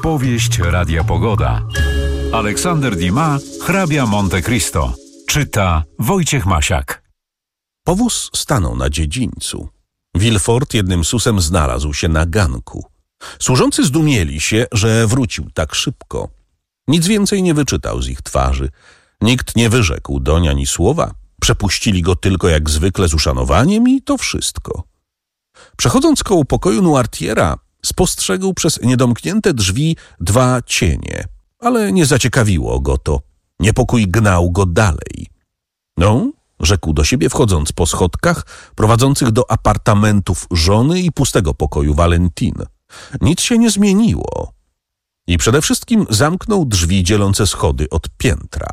Powieść Radia Pogoda. Aleksander Dumas, hrabia Monte Cristo. Czyta Wojciech Masiak. Powóz stanął na dziedzińcu. Villefort jednym susem znalazł się na ganku. Służący zdumieli się, że wrócił tak szybko. Nic więcej nie wyczytał z ich twarzy. Nikt nie wyrzekł doń ani słowa. Przepuścili go tylko jak zwykle z uszanowaniem i to wszystko. Przechodząc koło pokoju Noirtiera, spostrzegł przez niedomknięte drzwi dwa cienie, ale nie zaciekawiło go to. Niepokój gnał go dalej. No, rzekł do siebie, wchodząc po schodkach prowadzących do apartamentów żony i pustego pokoju Valentine. Nic się nie zmieniło. I przede wszystkim zamknął drzwi dzielące schody od piętra.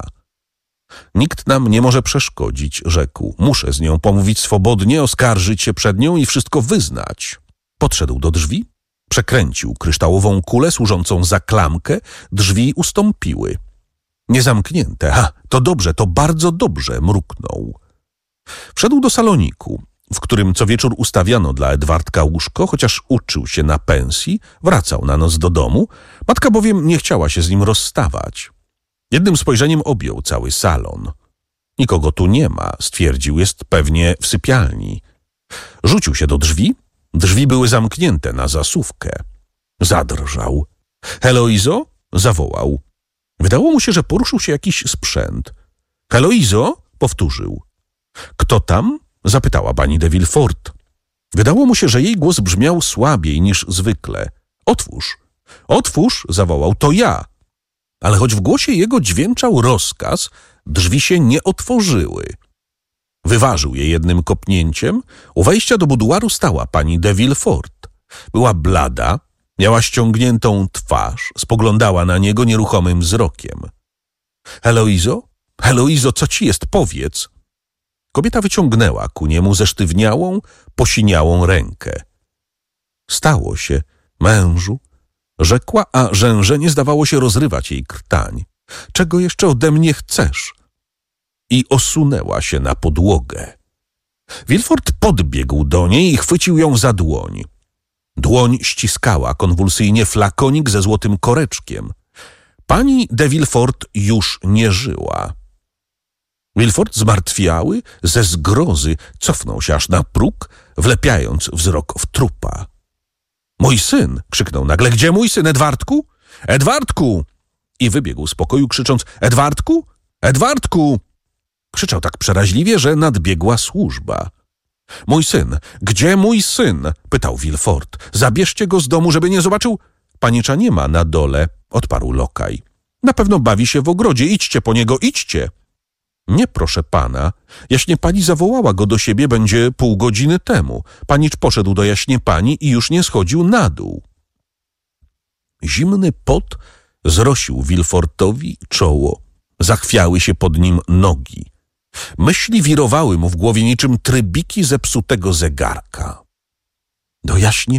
Nikt nam nie może przeszkodzić, rzekł. Muszę z nią pomówić swobodnie, oskarżyć się przed nią i wszystko wyznać. Podszedł do drzwi, przekręcił kryształową kulę służącą za klamkę, drzwi ustąpiły. Niezamknięte. To dobrze, to bardzo dobrze, mruknął. Wszedł do saloniku, w którym co wieczór ustawiano dla Edwardka łóżko, chociaż uczył się na pensji, wracał na noc do domu, matka bowiem nie chciała się z nim rozstawać. Jednym spojrzeniem objął cały salon. Nikogo tu nie ma, stwierdził, jest pewnie w sypialni. Rzucił się do drzwi. Drzwi były zamknięte na zasówkę. Zadrżał. Heloizo? Zawołał. Wydało mu się, że poruszył się jakiś sprzęt. Heloizo? Powtórzył. Kto tam? Zapytała pani de Villefort. Wydało mu się, że jej głos brzmiał słabiej niż zwykle. Otwórz. Otwórz, zawołał, to ja. Ale choć w głosie jego dźwięczał rozkaz, drzwi się nie otworzyły. Wyważył je jednym kopnięciem. U wejścia do buduaru stała pani de Villefort. Była blada, miała ściągniętą twarz, spoglądała na niego nieruchomym wzrokiem. Heloizo? Heloizo, co ci jest? Powiedz. Kobieta wyciągnęła ku niemu zesztywniałą, posiniałą rękę. Stało się, mężu, rzekła, a rzężenie zdawało się rozrywać jej krtań. Czego jeszcze ode mnie chcesz? I osunęła się na podłogę. Villefort podbiegł do niej i chwycił ją za dłoń. Dłoń ściskała konwulsyjnie flakonik ze złotym koreczkiem. Pani de Villefort już nie żyła. Villefort zmartwiały, ze zgrozy cofnął się aż na próg, wlepiając wzrok w trupa. Mój syn! Krzyknął nagle. Gdzie mój syn, Edwardku? Edwardku! I wybiegł z pokoju krzycząc. Edwardku? Edwardku! Krzyczał tak przeraźliwie, że nadbiegła służba. Mój syn! Gdzie mój syn? Pytał Villefort. Zabierzcie go z domu, żeby nie zobaczył. Panicza nie ma na dole, odparł lokaj. Na pewno bawi się w ogrodzie. Idźcie po niego, idźcie. Nie, proszę pana. Jaśnie pani zawołała go do siebie będzie pół godziny temu. Panicz poszedł do jaśnie pani i już nie schodził na dół. Zimny pot zrosił Villefortowi czoło. Zachwiały się pod nim nogi. Myśli wirowały mu w głowie niczym trybiki zepsutego zegarka. Do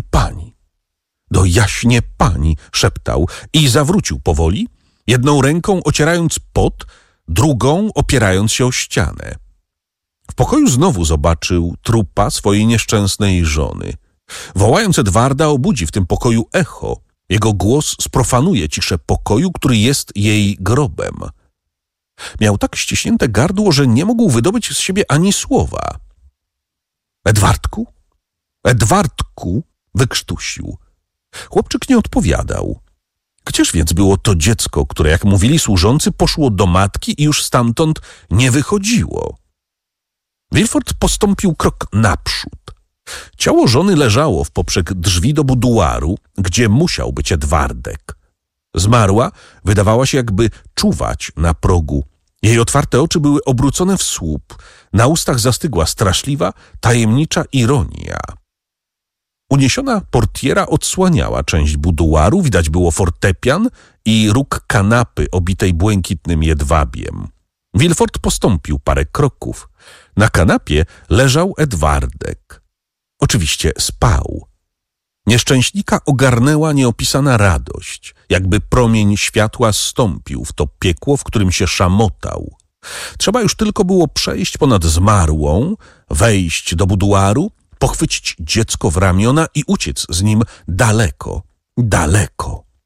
jaśnie pani, szeptał i zawrócił powoli, jedną ręką ocierając pot, drugą opierając się o ścianę. W pokoju znowu zobaczył trupa swojej nieszczęsnej żony. Wołając Edwarda, obudzi w tym pokoju echo. Jego głos sprofanuje ciszę pokoju, który jest jej grobem. Miał tak ściśnięte gardło, że nie mógł wydobyć z siebie ani słowa. Edwardku? Edwardku? Wykrztusił. Chłopczyk nie odpowiadał. Gdzież więc było to dziecko, które, jak mówili służący, poszło do matki i już stamtąd nie wychodziło? Villefort postąpił krok naprzód. Ciało żony leżało w poprzek drzwi do buduaru, gdzie musiał być Edwardek. Zmarła, wydawała się jakby czuwać na progu. Jej otwarte oczy były obrócone w słup. Na ustach zastygła straszliwa, tajemnicza ironia. Uniesiona portiera odsłaniała część buduaru, widać było fortepian i róg kanapy obitej błękitnym jedwabiem. Villefort postąpił parę kroków. Na kanapie leżał Edwardek. Oczywiście spał. Nieszczęśnika ogarnęła nieopisana radość, jakby promień światła zstąpił w to piekło, w którym się szamotał. Trzeba już tylko było przejść ponad zmarłą, wejść do buduaru, pochwycić dziecko w ramiona i uciec z nim daleko, daleko.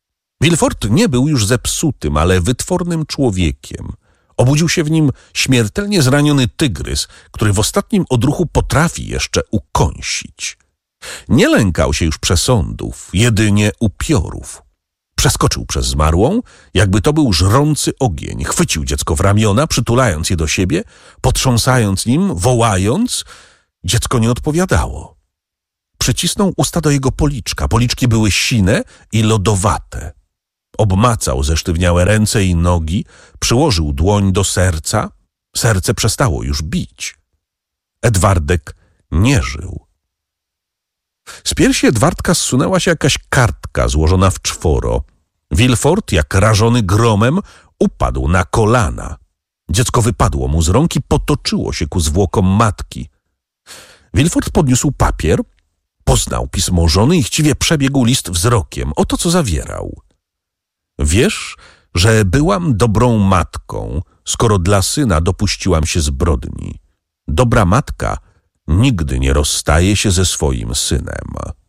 Villefort nie był już zepsutym, ale wytwornym człowiekiem. Obudził się w nim śmiertelnie zraniony tygrys, który w ostatnim odruchu potrafi jeszcze ukąsić. Nie lękał się już przesądów, jedynie upiorów. Przeskoczył przez zmarłą, jakby to był żrący ogień. Chwycił dziecko w ramiona, przytulając je do siebie, potrząsając nim, wołając. Dziecko nie odpowiadało. Przycisnął usta do jego policzka. Policzki były sine i lodowate. Obmacał zesztywniałe ręce i nogi, przyłożył dłoń do serca. Serce przestało już bić. Edwardek nie żył. Z piersi Edwardka zsunęła się jakaś kartka złożona w czworo. Villefort, jak rażony gromem, upadł na kolana. Dziecko wypadło mu z rąk i potoczyło się ku zwłokom matki. Villefort podniósł papier, poznał pismo żony i chciwie przebiegł list wzrokiem. Oto co zawierał. Wiesz, że byłam dobrą matką, skoro dla syna dopuściłam się zbrodni. Dobra matka nigdy nie rozstaje się ze swoim synem.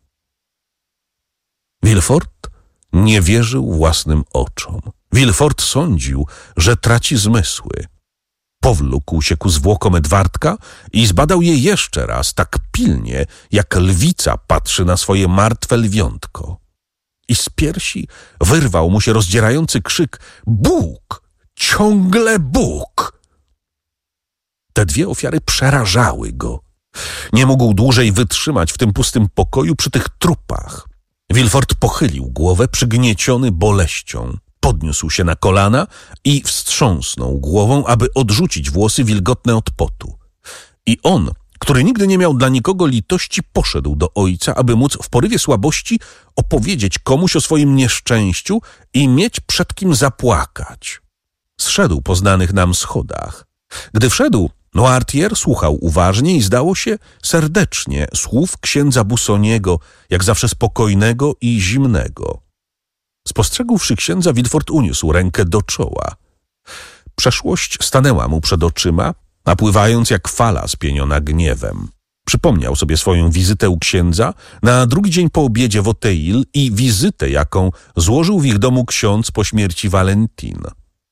Villefort nie wierzył własnym oczom. Villefort sądził, że traci zmysły. Powlókł się ku zwłokom Edwardka i zbadał je jeszcze raz tak pilnie, jak lwica patrzy na swoje martwe lwiątko. I z piersi wyrwał mu się rozdzierający krzyk: Bóg! Ciągle Bóg! Te dwie ofiary przerażały go. Nie mógł dłużej wytrzymać w tym pustym pokoju przy tych trupach. Villefort pochylił głowę, przygnieciony boleścią. Podniósł się na kolana i wstrząsnął głową, aby odrzucić włosy wilgotne od potu. I on, który nigdy nie miał dla nikogo litości, poszedł do ojca, aby móc w porywie słabości opowiedzieć komuś o swoim nieszczęściu i mieć przed kim zapłakać. Zszedł po znanych nam schodach. Gdy wszedł, Noirtier słuchał uważnie i zdało się serdecznie słów księdza Bussoniego, jak zawsze spokojnego i zimnego. Spostrzegłszy księdza, Villefort uniósł rękę do czoła. Przeszłość stanęła mu przed oczyma, napływając jak fala spieniona gniewem. Przypomniał sobie swoją wizytę u księdza na drugi dzień po obiedzie w Auteuil i wizytę, jaką złożył w ich domu ksiądz po śmierci Valentine.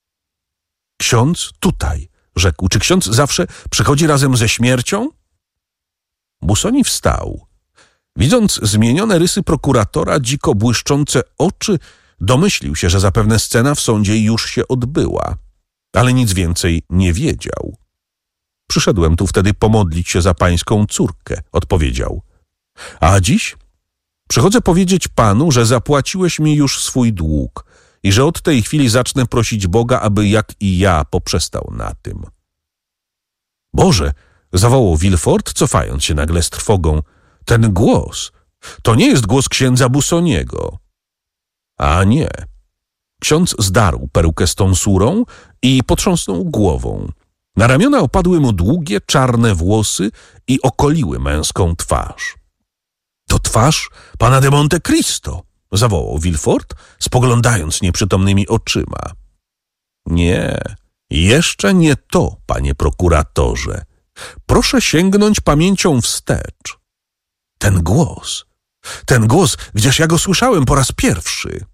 Ksiądz tutaj, rzekł. Czy ksiądz zawsze przychodzi razem ze śmiercią? Bussoni wstał. Widząc zmienione rysy prokuratora, dziko błyszczące oczy, domyślił się, że zapewne scena w sądzie już się odbyła, ale nic więcej nie wiedział. Przyszedłem tu wtedy pomodlić się za pańską córkę, odpowiedział. A dziś przychodzę powiedzieć panu, że zapłaciłeś mi już swój dług i że od tej chwili zacznę prosić Boga, aby jak i ja poprzestał na tym. Boże, zawołał Villefort, cofając się nagle z trwogą. Ten głos, to nie jest głos księdza Bussoniego. A nie. Ksiądz zdarł perukę z tonsurą i potrząsnął głową. Na ramiona opadły mu długie, czarne włosy i okoliły męską twarz. To twarz pana de Monte Cristo, zawołał Villefort, spoglądając nieprzytomnymi oczyma. Nie, jeszcze nie to, panie prokuratorze. Proszę sięgnąć pamięcią wstecz. Ten głos, gdzież ja go słyszałem po raz pierwszy.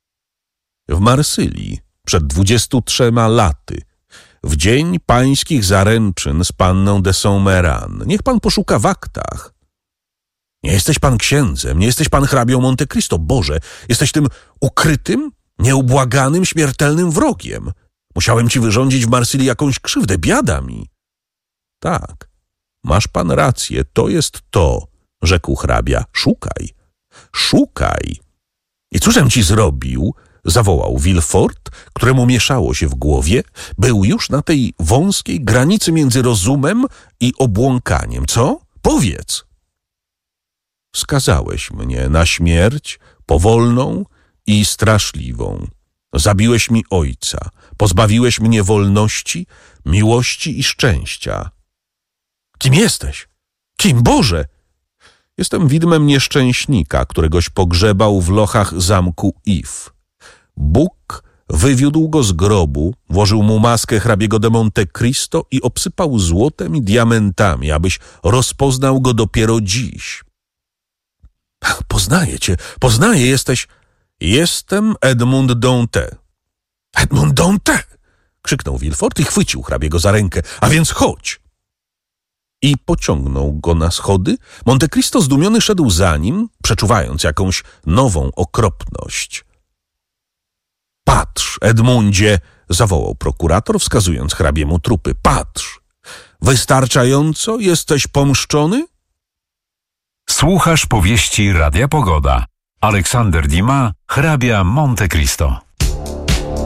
W Marsylii, przed 23 laty, w dzień pańskich zaręczyn z panną de Saint-Méran. Niech pan poszuka w aktach. Nie jesteś pan księdzem, nie jesteś pan hrabią Monte Cristo. Boże, jesteś tym ukrytym, nieubłaganym, śmiertelnym wrogiem. Musiałem ci wyrządzić w Marsylii jakąś krzywdę, biada mi. Tak, masz pan rację, to jest to, rzekł hrabia. Szukaj. I cóżem ci zrobił? Zawołał Villefort, któremu mieszało się w głowie. Był już na tej wąskiej granicy między rozumem i obłąkaniem. Co? Powiedz. Skazałeś mnie na śmierć powolną i straszliwą. Zabiłeś mi ojca, pozbawiłeś mnie wolności, miłości i szczęścia. Kim jesteś? Kim, Boże? Jestem widmem nieszczęśnika, któregoś pogrzebał w lochach zamku If. Bóg wywiódł go z grobu, włożył mu maskę hrabiego de Monte Cristo i obsypał złotem i diamentami, abyś rozpoznał go dopiero dziś. Poznaję cię, jesteś Jestem Edmond Dantes. Edmond Dantes! Krzyknął Villefort i chwycił hrabiego za rękę. A więc chodź! I pociągnął go na schody. Monte Cristo zdumiony szedł za nim, przeczuwając jakąś nową okropność. Patrz, Edmundzie! Zawołał prokurator, wskazując hrabiemu trupy. Patrz! Wystarczająco jesteś pomszczony? Słuchasz powieści Radia Pogoda. Aleksander Dumas, hrabia Monte Cristo.